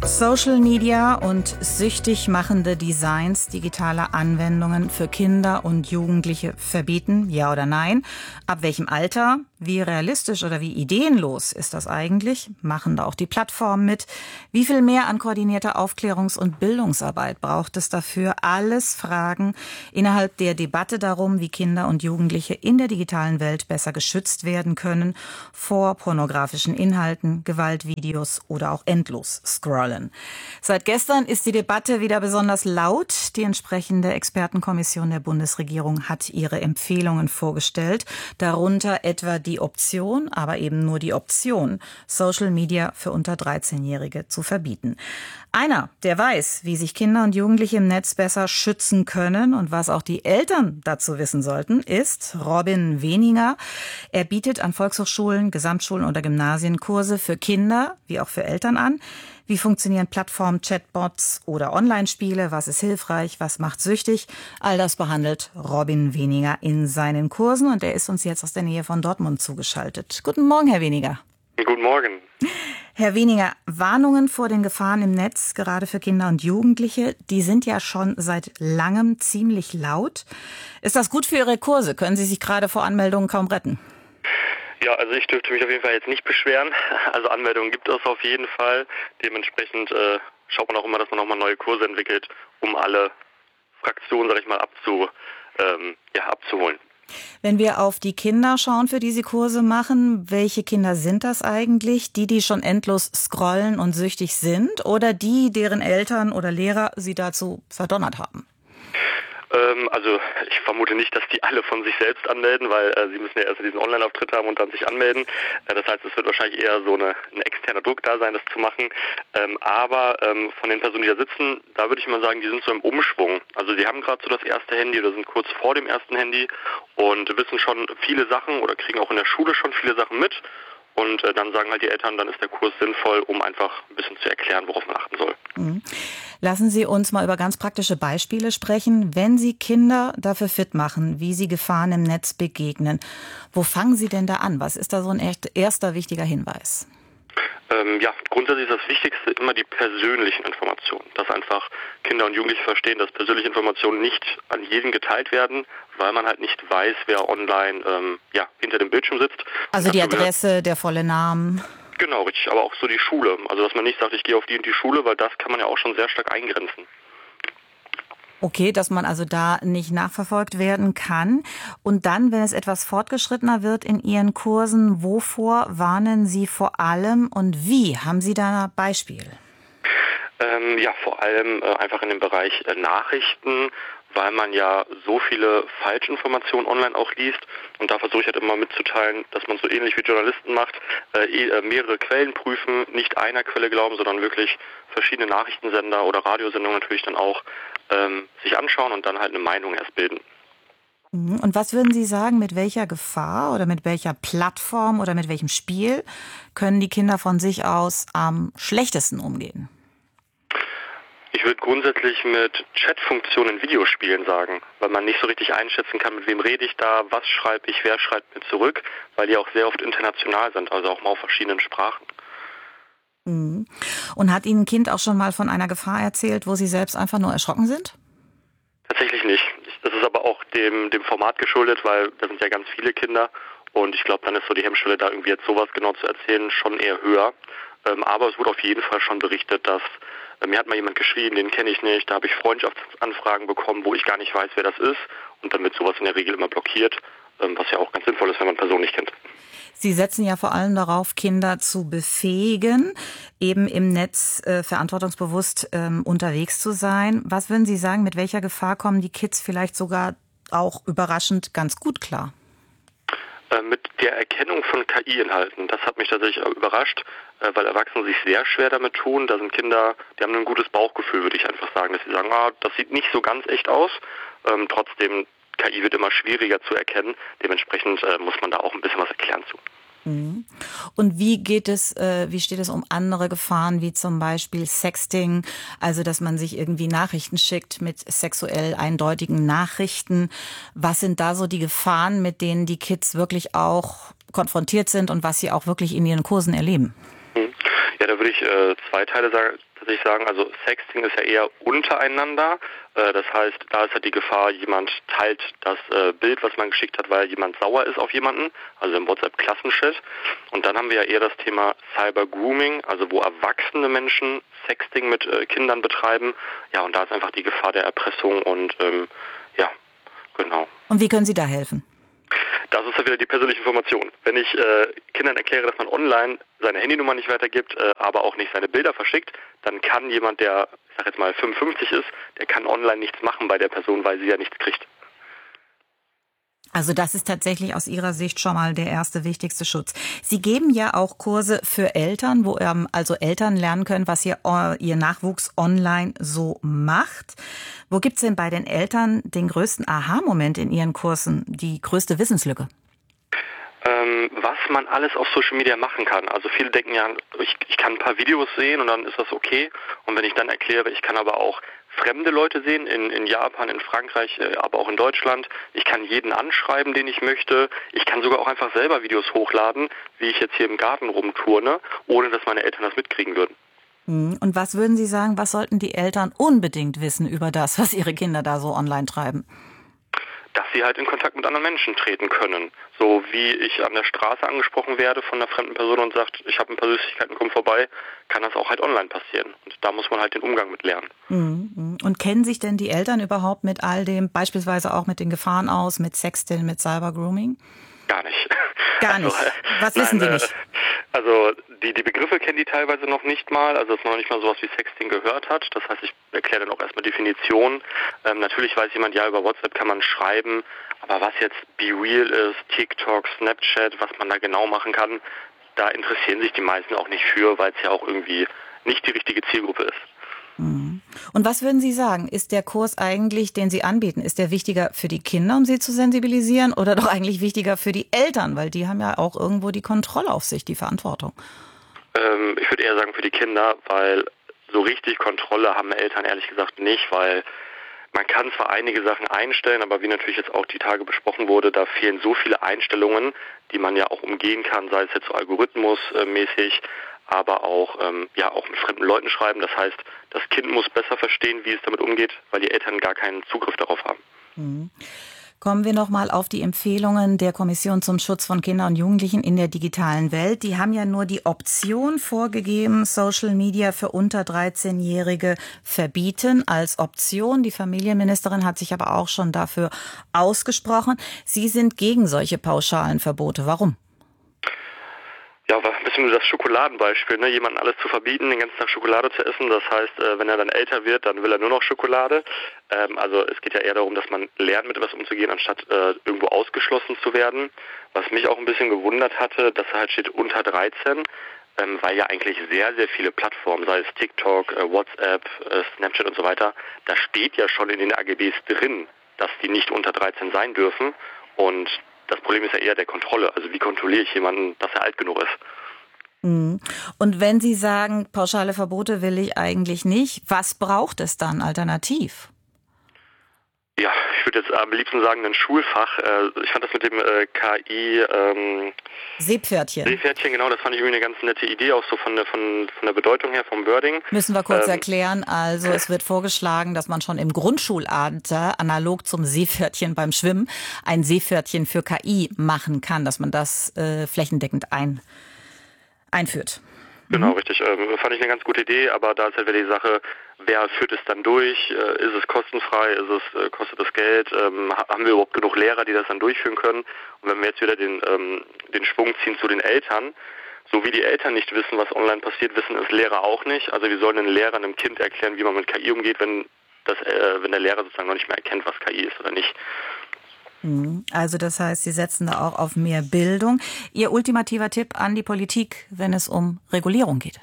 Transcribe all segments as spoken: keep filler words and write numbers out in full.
Social Media und süchtig machende Designs digitaler Anwendungen für Kinder und Jugendliche verbieten, ja oder nein? Ab welchem Alter? Wie realistisch oder wie ideenlos ist das eigentlich? Machen da auch die Plattformen mit? Wie viel mehr an koordinierter Aufklärungs- und Bildungsarbeit braucht es dafür? Alles Fragen innerhalb der Debatte darum, wie Kinder und Jugendliche in der digitalen Welt besser geschützt werden können vor pornografischen Inhalten, Gewaltvideos oder auch endlos scrollen. Seit gestern ist die Debatte wieder besonders laut. Die entsprechende Expertenkommission der Bundesregierung hat ihre Empfehlungen vorgestellt, darunter etwa die Option, aber eben nur die Option, Social Media für unter dreizehnjährige zu verbieten. Einer, der weiß, wie sich Kinder und Jugendliche im Netz besser schützen können und was auch die Eltern dazu wissen sollten, ist Robin Weninger. Er bietet an Volkshochschulen, Gesamtschulen oder Gymnasien Kurse für Kinder wie auch für Eltern an. Wie funktionieren Plattformen, Chatbots oder Online-Spiele? Was ist hilfreich? Was macht süchtig? All das behandelt Robin Weninger in seinen Kursen und er ist uns jetzt aus der Nähe von Dortmund zugeschaltet. Guten Morgen, Herr Weninger. Guten Morgen. Herr Weninger, Warnungen vor den Gefahren im Netz, gerade für Kinder und Jugendliche, die sind ja schon seit langem ziemlich laut. Ist das gut für Ihre Kurse? Können Sie sich gerade vor Anmeldungen kaum retten? Ja, also ich dürfte mich auf jeden Fall jetzt nicht beschweren. Also Anmeldungen gibt es auf jeden Fall. Dementsprechend äh, schaut man auch immer, dass man nochmal neue Kurse entwickelt, um alle Fraktionen, sag ich mal, abzu, ähm, ja, abzuholen. Wenn wir auf die Kinder schauen, für die Sie Kurse machen, welche Kinder sind das eigentlich? Die, die schon endlos scrollen und süchtig sind oder die, deren Eltern oder Lehrer sie dazu verdonnert haben? Ähm, also ich vermute nicht, dass die alle von sich selbst anmelden, weil äh, sie müssen ja erst diesen Online-Auftritt haben und dann sich anmelden. Äh, das heißt, es wird wahrscheinlich eher so eine, ein externer Druck da sein, das zu machen. Ähm, aber ähm, von den Personen, die da sitzen, da würde ich mal sagen, die sind so im Umschwung. Also die haben gerade so das erste Handy oder sind kurz vor dem ersten Handy und wissen schon viele Sachen oder kriegen auch in der Schule schon viele Sachen mit. Und äh, dann sagen halt die Eltern, dann ist der Kurs sinnvoll, um einfach ein bisschen zu erklären, worauf man achten soll. Mhm. Lassen Sie uns mal über ganz praktische Beispiele sprechen. Wenn Sie Kinder dafür fit machen, wie sie Gefahren im Netz begegnen, wo fangen Sie denn da an? Was ist da so ein echt erster wichtiger Hinweis? Ähm, ja, grundsätzlich ist das Wichtigste immer die persönlichen Informationen. Dass einfach Kinder und Jugendliche verstehen, dass persönliche Informationen nicht an jeden geteilt werden, weil man halt nicht weiß, wer online ähm, ja, hinter dem Bildschirm sitzt. Also die Adresse, der volle Name. Genau, richtig. Aber auch so die Schule. Also dass man nicht sagt, ich gehe auf die und die Schule, weil das kann man ja auch schon sehr stark eingrenzen. Okay, dass man also da nicht nachverfolgt werden kann. Und dann, wenn es etwas fortgeschrittener wird in Ihren Kursen, wovor warnen Sie vor allem und wie? Haben Sie da ein Beispiel? Ähm, ja, vor allem äh, einfach in dem Bereich äh, Nachrichten, weil man ja so viele Falschinformationen online auch liest. Und da versuche ich halt immer mitzuteilen, dass man so ähnlich wie Journalisten macht, äh, mehrere Quellen prüfen, nicht einer Quelle glauben, sondern wirklich verschiedene Nachrichtensender oder Radiosendungen natürlich dann auch ähm, sich anschauen und dann halt eine Meinung erst bilden. Und was würden Sie sagen, mit welcher Gefahr oder mit welcher Plattform oder mit welchem Spiel können die Kinder von sich aus am schlechtesten umgehen? Ich würde grundsätzlich mit Chatfunktionen in Videospielen sagen, weil man nicht so richtig einschätzen kann, mit wem rede ich da, was schreibe ich, wer schreibt mir zurück, weil die auch sehr oft international sind, also auch mal auf verschiedenen Sprachen. Mhm. Und hat Ihnen ein Kind auch schon mal von einer Gefahr erzählt, wo Sie selbst einfach nur erschrocken sind? Tatsächlich nicht. Das ist aber auch dem, dem Format geschuldet, weil da sind ja ganz viele Kinder und ich glaube, dann ist so die Hemmschwelle, da irgendwie jetzt sowas genau zu erzählen, schon eher höher. Ähm, aber es wurde auf jeden Fall schon berichtet, dass äh, mir hat mal jemand geschrieben, den kenne ich nicht, da habe ich Freundschaftsanfragen bekommen, wo ich gar nicht weiß, wer das ist und dann wird sowas in der Regel immer blockiert, ähm, was ja auch ganz sinnvoll ist, wenn man Personen nicht kennt. Sie setzen ja vor allem darauf, Kinder zu befähigen, eben im Netz äh, verantwortungsbewusst ähm, unterwegs zu sein. Was würden Sie sagen, mit welcher Gefahr kommen die Kids vielleicht sogar auch überraschend ganz gut klar? Äh, mit der Erkennung von K I-Inhalten, das hat mich tatsächlich überrascht, äh, weil Erwachsene sich sehr schwer damit tun. Da sind Kinder, die haben ein gutes Bauchgefühl, würde ich einfach sagen, dass sie sagen, ah, das sieht nicht so ganz echt aus. Ähm, trotzdem, K I wird immer schwieriger zu erkennen. Dementsprechend äh, muss man da auch ein bisschen was erklären zu. Und wie geht es, äh, wie steht es um andere Gefahren, wie zum Beispiel Sexting, also dass man sich irgendwie Nachrichten schickt mit sexuell eindeutigen Nachrichten? Was sind da so die Gefahren, mit denen die Kids wirklich auch konfrontiert sind und was sie auch wirklich in ihren Kursen erleben? Ja, da würde ich äh, zwei Teile sagen, tatsächlich sagen. Also Sexting ist ja eher untereinander. Äh, das heißt, da ist halt die Gefahr, jemand teilt das äh, Bild, was man geschickt hat, weil jemand sauer ist auf jemanden, also im WhatsApp-Klassenchat. Und dann haben wir ja eher das Thema Cyber-Grooming, also wo erwachsene Menschen Sexting mit äh, Kindern betreiben. Ja, und da ist einfach die Gefahr der Erpressung und ähm, ja, genau. Und wie können Sie da helfen? Das ist ja wieder die persönliche Information. Wenn ich äh, Kindern erkläre, dass man online seine Handynummer nicht weitergibt, äh, aber auch nicht seine Bilder verschickt, dann kann jemand, der, ich sag jetzt mal, fünfundfünfzig ist, der kann online nichts machen bei der Person, weil sie ja nichts kriegt. Also das ist tatsächlich aus Ihrer Sicht schon mal der erste wichtigste Schutz. Sie geben ja auch Kurse für Eltern, wo ähm, also Eltern lernen können, was ihr, ihr Nachwuchs online so macht. Wo gibt's denn bei den Eltern den größten Aha-Moment in Ihren Kursen, die größte Wissenslücke? Ähm, was man alles auf Social Media machen kann. Also viele denken ja, ich, ich kann ein paar Videos sehen und dann ist das okay. Und wenn ich dann erkläre, ich kann aber auch fremde Leute sehen, in, in Japan, in Frankreich, äh, aber auch in Deutschland. Ich kann jeden anschreiben, den ich möchte. Ich kann sogar auch einfach selber Videos hochladen, wie ich jetzt hier im Garten rumturne, ohne dass meine Eltern das mitkriegen würden. Und was würden Sie sagen, was sollten die Eltern unbedingt wissen über das, was ihre Kinder da so online treiben? Dass sie halt in Kontakt mit anderen Menschen treten können. So wie ich an der Straße angesprochen werde von einer fremden Person und sagt, ich habe ein paar Süßigkeiten, komm vorbei, kann das auch halt online passieren. Und da muss man halt den Umgang mit lernen. Und kennen sich denn die Eltern überhaupt mit all dem, beispielsweise auch mit den Gefahren aus, mit Sexting, mit Cybergrooming? Gar nicht. Gar nicht. Also, Was nein, wissen die äh, nicht? Also die, die Begriffe kennen die teilweise noch nicht mal, also dass man noch nicht mal sowas wie Sexting gehört hat. Das heißt, ich erkläre dann auch erstmal Definitionen. Ähm, natürlich weiß jemand, ja, über WhatsApp kann man schreiben, aber was jetzt BeReal ist, TikTok, Snapchat, was man da genau machen kann, da interessieren sich die meisten auch nicht für, weil es ja auch irgendwie nicht die richtige Zielgruppe ist. Und was würden Sie sagen, ist der Kurs eigentlich, den Sie anbieten, ist der wichtiger für die Kinder, um sie zu sensibilisieren, oder doch eigentlich wichtiger für die Eltern, weil die haben ja auch irgendwo die Kontrolle auf sich, die Verantwortung? Ähm, ich würde eher sagen für die Kinder, weil so richtig Kontrolle haben Eltern ehrlich gesagt nicht, weil man kann zwar einige Sachen einstellen, aber wie natürlich jetzt auch die Tage besprochen wurde, da fehlen so viele Einstellungen, die man ja auch umgehen kann, sei es jetzt so algorithmusmäßig, aber auch ähm, ja auch mit fremden Leuten schreiben. Das heißt, das Kind muss besser verstehen, wie es damit umgeht, weil die Eltern gar keinen Zugriff darauf haben. Mhm. Kommen wir noch mal auf die Empfehlungen der Kommission zum Schutz von Kindern und Jugendlichen in der digitalen Welt. Die haben ja nur die Option vorgegeben, Social Media für unter dreizehnjährige verbieten als Option. Die Familienministerin hat sich aber auch schon dafür ausgesprochen. Sie sind gegen solche pauschalen Verbote. Warum? Ja, war ein bisschen nur das Schokoladenbeispiel, ne? Jemanden alles zu verbieten, den ganzen Tag Schokolade zu essen. Das heißt, äh, wenn er dann älter wird, dann will er nur noch Schokolade. Ähm, also es geht ja eher darum, dass man lernt, mit etwas umzugehen, anstatt äh, irgendwo ausgeschlossen zu werden. Was mich auch ein bisschen gewundert hatte, dass er halt steht unter dreizehn, ähm, weil ja eigentlich sehr, sehr viele Plattformen, sei es TikTok, äh, WhatsApp, äh, Snapchat und so weiter, da steht ja schon in den A G Bs drin, dass die nicht unter dreizehn sein dürfen. Und das Problem ist ja eher der Kontrolle. Also wie kontrolliere ich jemanden, dass er alt genug ist? Und wenn Sie sagen, pauschale Verbote will ich eigentlich nicht, was braucht es dann alternativ? Ja, ich würde jetzt am liebsten sagen, ein Schulfach. Ich fand das mit dem K I... Ähm, Seepferdchen. Seepferdchen, genau, das fand ich irgendwie eine ganz nette Idee, auch so von der, von, von der Bedeutung her, vom Wording. Müssen wir kurz ähm, erklären. Also es wird vorgeschlagen, dass man schon im Grundschulalter analog zum Seepferdchen beim Schwimmen ein Seepferdchen für K I machen kann, dass man das äh, flächendeckend ein, einführt. Genau, richtig. Ähm, fand ich eine ganz gute Idee, aber da ist halt wieder die Sache, wer führt es dann durch? Äh, ist es kostenfrei? Ist es, äh, kostet es Geld? Ähm, haben wir überhaupt genug Lehrer, die das dann durchführen können? Und wenn wir jetzt wieder den, ähm, den Schwung ziehen zu den Eltern, so wie die Eltern nicht wissen, was online passiert, wissen es Lehrer auch nicht. Also wie sollen den Lehrer einem Kind erklären, wie man mit K I umgeht, wenn, das, äh, wenn der Lehrer sozusagen noch nicht mehr erkennt, was K I ist oder nicht? Also das heißt, Sie setzen da auch auf mehr Bildung. Ihr ultimativer Tipp an die Politik, wenn es um Regulierung geht?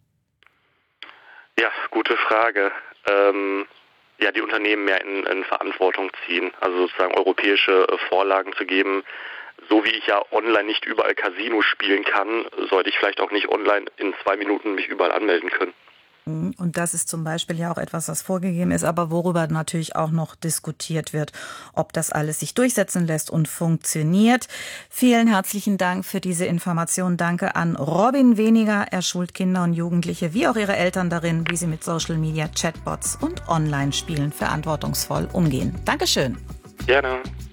Ja, gute Frage. Ähm, ja, die Unternehmen mehr in, in Verantwortung ziehen, also sozusagen europäische äh, Vorlagen zu geben. So wie ich ja online nicht überall Casino spielen kann, sollte ich vielleicht auch nicht online in zwei Minuten mich überall anmelden können. Und das ist zum Beispiel ja auch etwas, was vorgegeben ist, aber worüber natürlich auch noch diskutiert wird, ob das alles sich durchsetzen lässt und funktioniert. Vielen herzlichen Dank für diese Information. Danke an Robin Weniger. Er schult Kinder und Jugendliche wie auch ihre Eltern darin, wie sie mit Social Media, Chatbots und Online-Spielen verantwortungsvoll umgehen. Dankeschön. Gerne.